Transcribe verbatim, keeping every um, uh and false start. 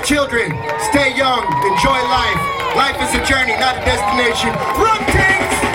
children, stay young, enjoy life. Life is a journey, not a destination. Run, Kings!